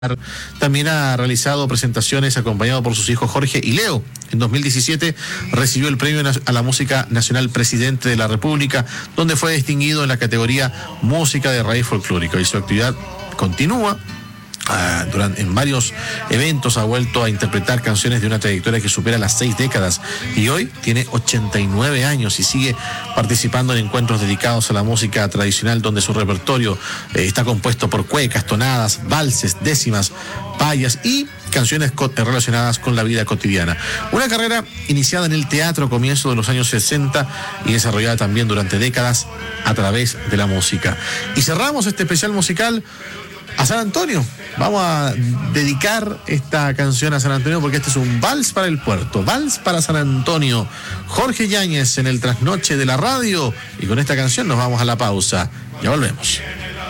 También ha realizado presentaciones acompañado por sus hijos Jorge y Leo. En 2017 recibió el premio a la música nacional Presidente de la República, donde fue distinguido en la categoría Música de Raíz Folclórica, y su actividad continúa. En varios eventos ha vuelto a interpretar canciones de una trayectoria que supera las 6 décadas y hoy tiene 89 años y sigue participando en encuentros dedicados a la música tradicional, donde su repertorio está compuesto por cuecas, tonadas, valses, décimas, payas y canciones relacionadas con la vida cotidiana. Una carrera iniciada en el teatro a comienzos de los años 60 y desarrollada también durante décadas a través de la música. Y cerramos este especial musical a San Antonio. Vamos a dedicar esta canción a San Antonio porque este es un vals para el puerto, vals para San Antonio. Jorge Yáñez en el trasnoche de la radio, y con esta canción nos vamos a la pausa. Ya volvemos.